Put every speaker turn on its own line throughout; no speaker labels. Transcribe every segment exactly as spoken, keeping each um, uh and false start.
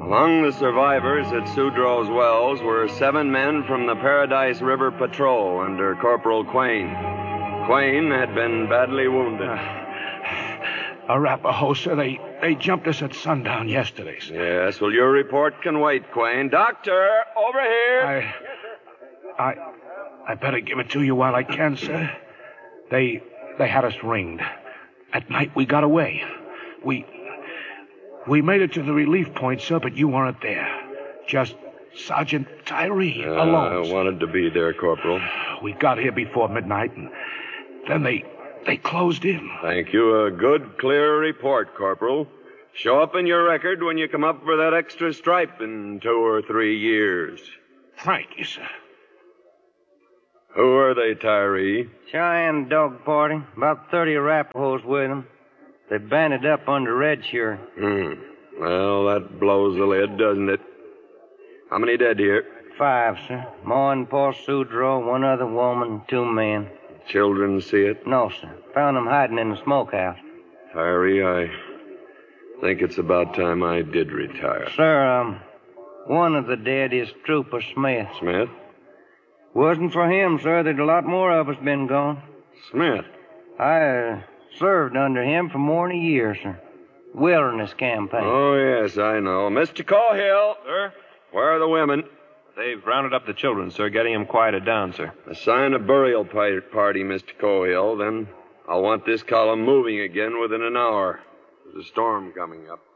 Among the survivors at Sudrow's Wells were seven men from the Paradise River Patrol under Corporal Quayne. Quayne had been badly wounded.
Uh, Arapaho, sir, they, they jumped us at sundown yesterday, sir.
Yes, well, your report can wait, Quayne. Doctor, over here.
I, I, I better give it to you while I can, sir. They, they had us ringed. At night, we got away. We, we made it to the relief point, sir, but you weren't there. Just Sergeant Tyree
uh,
alone.
I
sir.
wanted to be there, Corporal.
We got here before midnight, and then they, they closed in.
Thank you. A good, clear report, Corporal. Show up in your record when you come up for that extra stripe in two or three years.
Thank you, sir.
Who are they, Tyree?
Cheyenne dog party. About thirty Arapahoes with them. They banded up under Red Shirt.
Hmm. Well, that blows the lid, doesn't it? How many dead here?
Five, sir. Ma and Pa Sudrow, one other woman, two men.
Children see it?
No, sir. Found them hiding in the smokehouse.
Tyree, I think it's about time I did retire.
Sir, um, one of the dead is Trooper Smith.
Smith?
Wasn't for him, sir, there'd a lot more of us been gone.
Smith?
I uh, served under him for more than a year, sir. Wilderness campaign.
Oh, yes, I know. Mister Cohill.
Sir?
Where are the women?
They've rounded up the children, sir, getting them quieted down, sir.
Assign a burial pi- party, Mister Cohill. Then I'll want this column moving again within an hour. There's a storm coming up.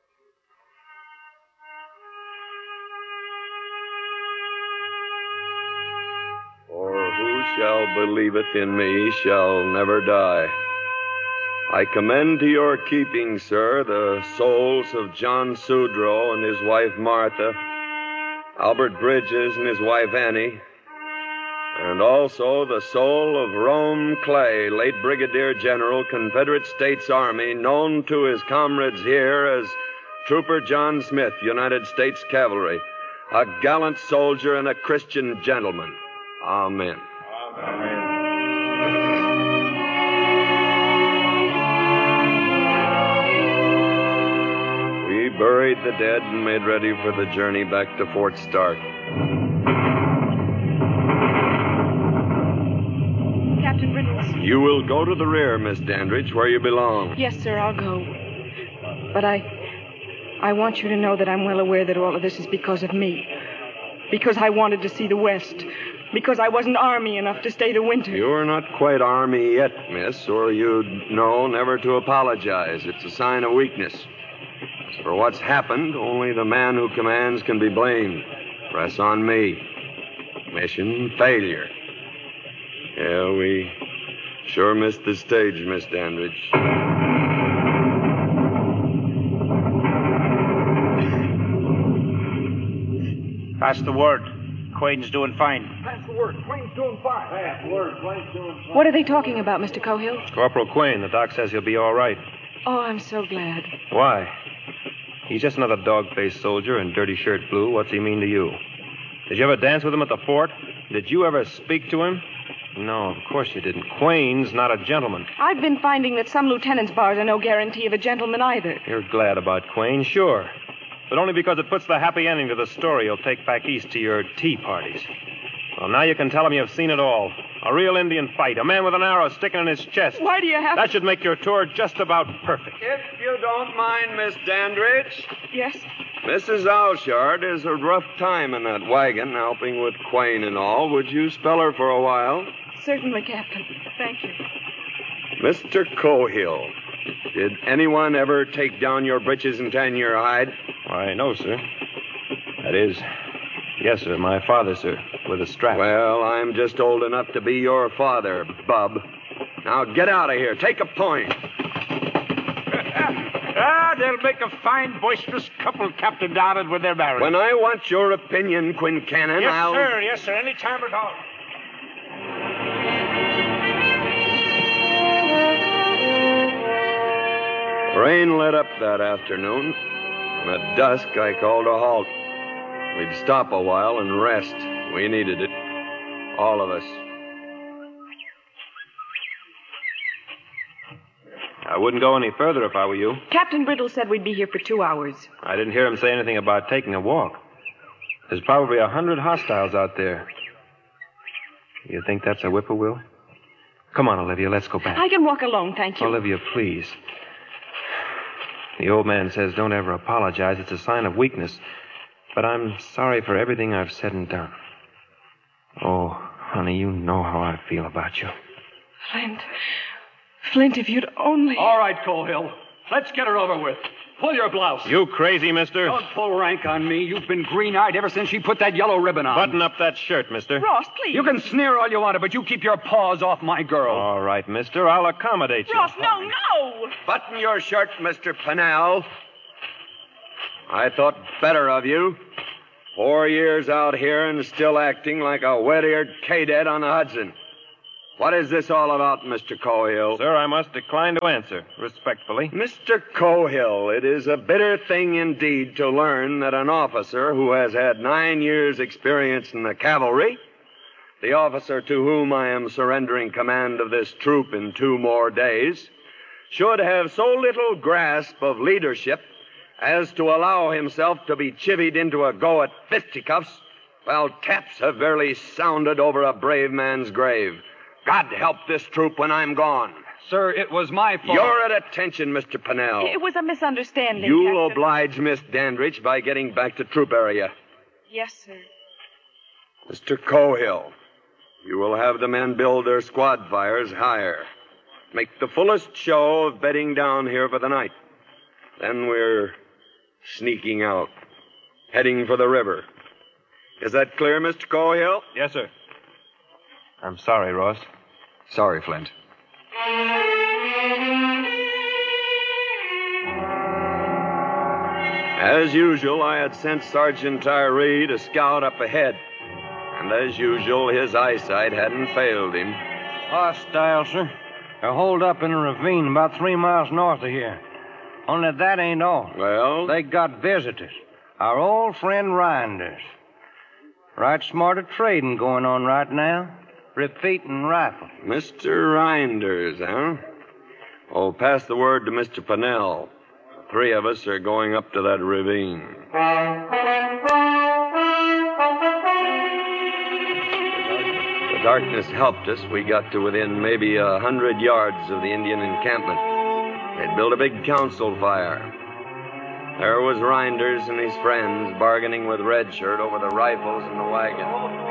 For who shall believeth in me shall never die. I commend to your keeping, sir, the souls of John Sudrow and his wife Martha, Albert Bridges and his wife Annie, and also the soul of Rome Clay, late Brigadier General, Confederate States Army, known to his comrades here as Trooper John Smith, United States Cavalry, a gallant soldier and a Christian gentleman. Amen.
Amen.
We buried the dead and made ready for the journey back to Fort Stark.
Captain Reynolds.
You will go to the rear, Miss Dandridge, where you belong.
Yes, sir, I'll go. But I... I want you to know that I'm well aware that all of this is because of me. Because I wanted to see the West. Because I wasn't Army enough to stay the winter.
You're not quite Army yet, miss, or you'd know never to apologize. It's a sign of weakness. As for what's happened, only the man who commands can be blamed. Press on me. Mission failure. Yeah, we sure missed the stage, Miss Dandridge.
Pass the word. Quayne's doing fine.
Pass the word. Quayne's doing fine. Pass the word. Quayne's doing fine.
What are they talking about, Mister Cohill?
Corporal Quayne, the doc says he'll be all right.
Oh, I'm so glad.
Why? He's just another dog-faced soldier in dirty shirt blue. What's he mean to you? Did you ever dance with him at the fort? Did you ever speak to him? No, of course you didn't. Quayne's not a gentleman.
I've been finding that some lieutenants' bars are no guarantee of a gentleman either.
You're glad about Quayne, sure. But only because it puts the happy ending to the story you'll take back east to your tea parties. Well, now you can tell him you've seen it all. A real Indian fight. A man with an arrow sticking in his chest.
Why do you have
That
to...
should make your tour just about perfect.
If you don't mind, Miss Dandridge.
Yes?
Missus Alshard is a rough time in that wagon, helping with Quayne and all. Would you spell her for a while?
Certainly, Captain. Thank you.
Mister Cohill, did anyone ever take down your breeches and tan your hide?
Why, no, sir. That is, yes, sir, my father, sir, with a strap.
Well, I'm just old enough to be your father, bub. Now get out of here. Take a point.
Ah, they'll make a fine, boisterous couple, Captain Donald, when they're married.
When I want your opinion, Quincannon,
yes,
I'll...
sir. Yes, sir. Any time at all.
Rain let up that afternoon, and at dusk I called a halt. We'd stop a while and rest. We needed it. All of us.
I wouldn't go any further if I were you.
Captain Brittle said we'd be here for two hours.
I didn't hear him say anything about taking a walk. There's probably a hundred hostiles out there. You think that's a whippoorwill? Come on, Olivia, let's go back.
I can walk alone, thank you.
Olivia, please. The old man says don't ever apologize. It's a sign of weakness. But I'm sorry for everything I've said and done. Oh, honey, you know how I feel about you.
Flint. Flint, if you'd only...
All right, Cohill. Let's get her over with. Pull your blouse.
You crazy, mister?
Don't pull rank on me. You've been green-eyed ever since she put that yellow ribbon on.
Button up that shirt, mister.
Ross, please.
You can sneer all you want, but you keep your paws off my girl.
All right, mister. I'll accommodate you.
Ross, no, no!
Button your shirt, Mister Pennell. I thought better of you. Four years out here and still acting like a wet-eared cadet on the Hudson. What is this all about, Mister Cohill?
Sir, I must decline to answer, respectfully.
Mister Cohill, it is a bitter thing indeed to learn that an officer who has had nine years' experience in the cavalry, the officer to whom I am surrendering command of this troop in two more days, should have so little grasp of leadership as to allow himself to be chivied into a go at fisticuffs while taps have barely sounded over a brave man's grave. God help this troop when I'm gone.
Sir, it was my fault.
You're at attention, Mister Pennell.
It was a misunderstanding,
You'll
Captain.
oblige Miss Dandridge by getting back to troop area.
Yes, sir.
Mister Cohill, you will have the men build their squad fires higher. Make the fullest show of bedding down here for the night. Then we're sneaking out, heading for the river. Is that clear, Mister Cohill?
Yes, sir. I'm sorry, Ross.
Sorry, Flint.
As usual, I had sent Sergeant Tyree to scout up ahead. And as usual, his eyesight hadn't failed him.
Hostile, sir. They're holed up in a ravine about three miles north of here. Only that ain't all.
Well?
They got visitors. Our old friend Rinders. Right smart of trading going on right now. Repeating rifles.
Mister Rinders, huh? Oh, pass the word to Mister Pennell. The three of us are going up to that ravine. The darkness helped us. We got to within maybe a hundred yards of the Indian encampment. They'd built a big council fire. There was Rinders and his friends bargaining with Redshirt over the rifles and the wagon.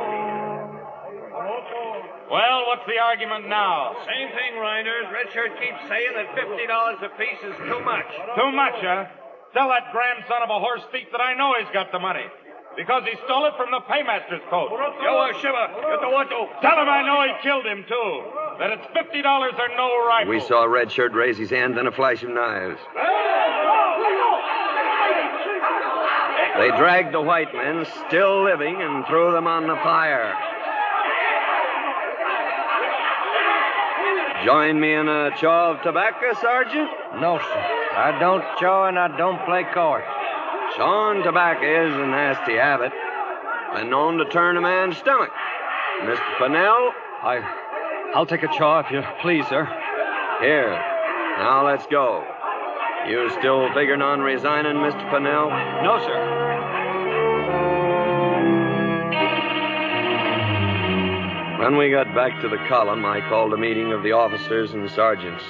Well, what's the argument now?
Same thing, Rinders. Redshirt keeps saying that fifty dollars apiece is too much.
Too much, huh? Tell that grandson of a horse thief that I know he's got the money. Because he stole it from the paymaster's coat.
Yo, uh, Shiva, get the what to?
Tell him I know he killed him, too. That it's fifty dollars or no rifle.
We saw Redshirt raise his hand, then a flash of knives. They dragged the white men, still living, and threw them on the fire. Join me in a chaw of tobacco, Sergeant?
No, sir. I don't chaw and I don't play cards.
Chawing tobacco is a nasty habit. Been known to turn a man's stomach. Mister Pennell?
I, I'll take a chaw if you please, sir.
Here. Now let's go. You still figuring on resigning, Mister Pennell?
No, sir.
When we got back to the column, I called a meeting of the officers and sergeants.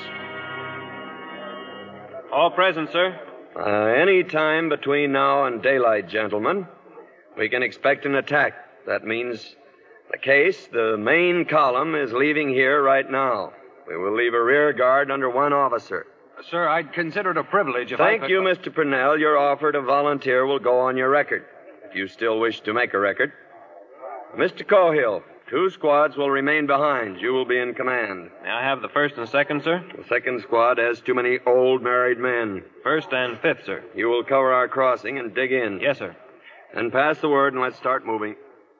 All present, sir.
Uh, any time between now and daylight, gentlemen, we can expect an attack. That means the case, the main column, is leaving here right now. We will leave a rear guard under one officer.
Sir, I'd consider it a privilege if I
Thank
could...
you, Mister Pennell. Your offer to volunteer will go on your record, if you still wish to make a record. Mister Cohill, two squads will remain behind. You will be in command.
May I have the first and second, sir?
The second squad has too many old married men.
First and fifth, sir.
You will cover our crossing and dig in.
Yes, sir.
And pass the word and let's start moving.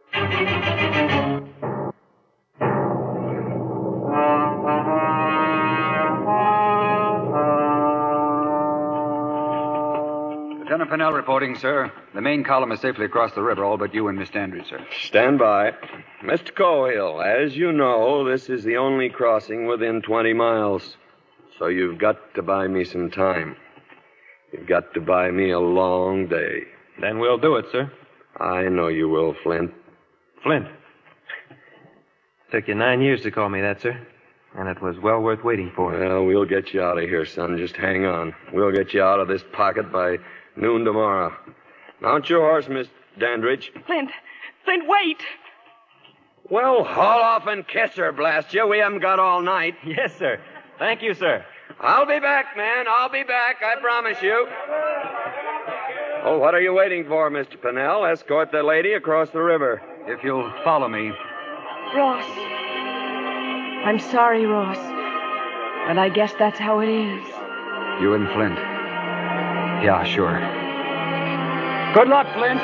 Lieutenant Pennell reporting, sir. The main column is safely across the river, all but you and Miss Dandridge, sir.
Stand by. Mister Cohill, as you know, this is the only crossing within twenty miles. So you've got to buy me some time. You've got to buy me a long day.
Then we'll do it, sir.
I know you will, Flint.
Flint. Took you nine years to call me that, sir. And it was well worth waiting for.
Well, we'll get you out of here, son. Just hang on. We'll get you out of this pocket by noon tomorrow. Mount your horse, Miss Dandridge.
Flint, Flint, wait.
Well, haul off and kiss her, blast you. We haven't got all night.
Yes, sir. Thank you, sir.
I'll be back, man. I'll be back, I promise you. Oh, what are you waiting for, Mister Pennell? Escort the lady across the river.
If you'll follow me.
Ross. I'm sorry, Ross. But I guess that's how it is.
You and Flint. Yeah, sure. Good luck, Flint.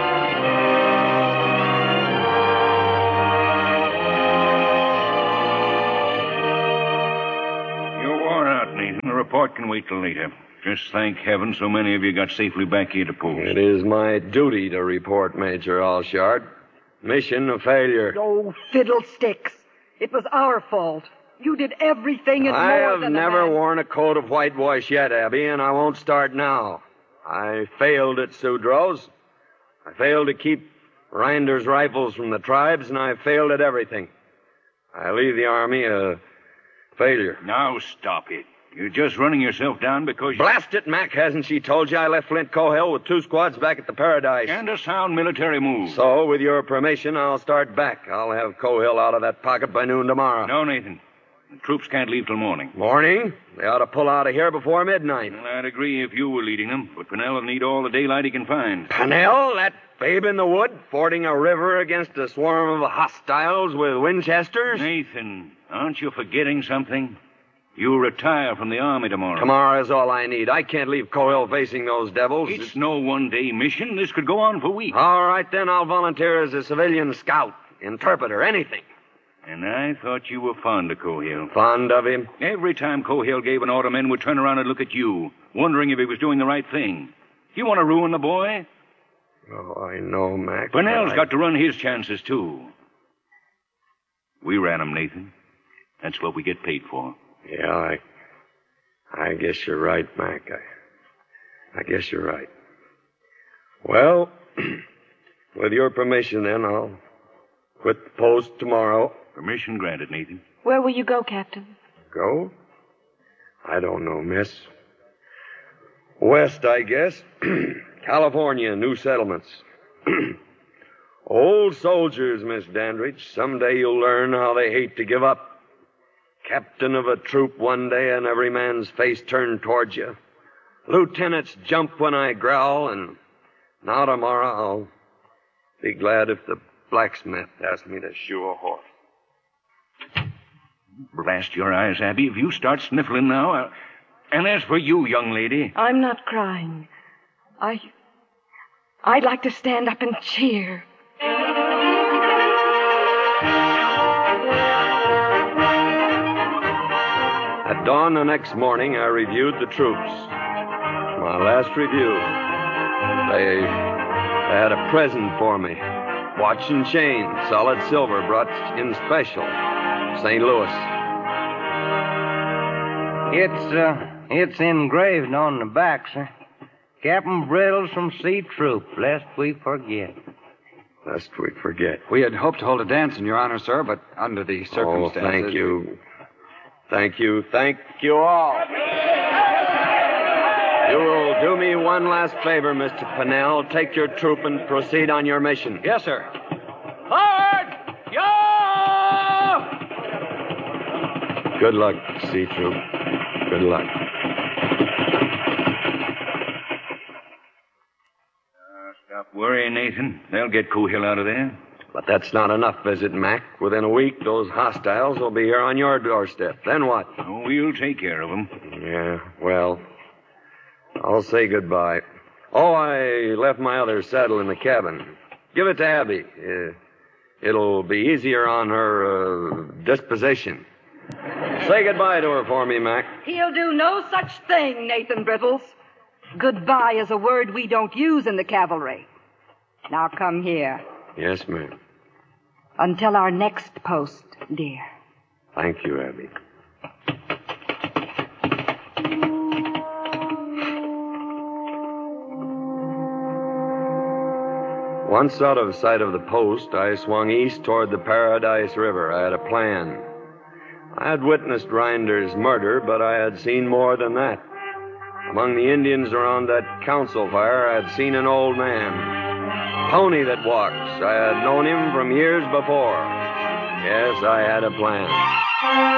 You're worn out, Nathan. The report can wait till later. Just thank heaven so many of you got safely back here to post.
It is my duty to report, Major Allshard. Mission a failure.
Oh, fiddlesticks. It was our fault. You did everything and
I
more
have
than
never
a man.
worn a coat of whitewash yet, Abby, and I won't start now. I failed at Sudrow's. I failed to keep Rinder's rifles from the tribes, and I failed at everything. I leave the Army a failure.
Now stop it. You're just running yourself down because you...
Blast it, Mac. Hasn't she told you I left Flint Cohill with two squads back at the Paradise?
And a sound military move.
So, with your permission, I'll start back. I'll have Cohill out of that pocket by noon tomorrow.
No, Nathan. The troops can't leave till morning.
Morning? They ought to pull out of here before midnight.
Well, I'd agree if you were leading them, but Pennell will need all the daylight he can find.
Pennell? That babe in the wood? Fording a river against a swarm of hostiles with Winchesters?
Nathan, aren't you forgetting something? You retire from the Army tomorrow.
Tomorrow is all I need. I can't leave Cohill facing those devils.
It's no one-day mission. This could go on for weeks.
All right, then. I'll volunteer as a civilian scout, interpreter, anything.
And I thought you were fond of Cohill.
Fond of him?
Every time Cohill gave an order, men would turn around and look at you, wondering if he was doing the right thing. You want to ruin the boy?
Oh, I know, Mac.
Pennell's
I...
got to run his chances, too. We ran 'em, Nathan. That's what we get paid for.
Yeah, I... I guess you're right, Mac. I, I guess you're right. Well, with your permission, then, I'll quit the post tomorrow.
Permission granted, Nathan.
Where will you go, Captain?
Go? I don't know, miss. West, I guess. California, new settlements. Old soldiers, Miss Dandridge. Someday you'll learn how they hate to give up. Captain of a troop one day and every man's face turned towards you. Lieutenants jump when I growl, and now tomorrow I'll be glad if the blacksmith asks me to shoe a horse.
Blast your eyes, Abby, if you start sniffling now. I'll... And as for you, young lady...
I'm not crying. I... I'd like to stand up and cheer.
At dawn the next morning, I reviewed the troops. My last review. They, they had a present for me. Watch and chain, solid silver, brought in special. Saint Louis.
It's, uh, it's engraved on the back, sir. Captain Brittles from C Troop, lest we forget.
Lest we forget.
We had hoped to hold a dance in your honor, sir, but under the circumstances...
Oh, thank you. Thank you. Thank you all. You will do me one last favor, Mister Pennell. Take your troop and proceed on your mission.
Yes, sir.
Forward! Yo!
Good luck, C Troop. Good luck.
Uh, stop worrying, Nathan. They'll get Cohill out of there.
But that's not enough, is it, Mac? Within a week, those hostiles will be here on your doorstep. Then what?
Oh, we'll take care of them.
Yeah, well, I'll say goodbye. Oh, I left my other saddle in the cabin. Give it to Abby. Uh, it'll be easier on her uh, disposition. Say goodbye to her for me, Mac.
He'll do no such thing, Nathan Brittles. Goodbye is a word we don't use in the cavalry. Now come here.
Yes, ma'am.
Until our next post, dear.
Thank you, Abby. Once out of sight of the post, I swung east toward the Paradise River. I had a plan. I had witnessed Rinder's murder, but I had seen more than that. Among the Indians around that council fire, I had seen an old man. Pony that walks. I had known him from years before. Yes, I had a plan.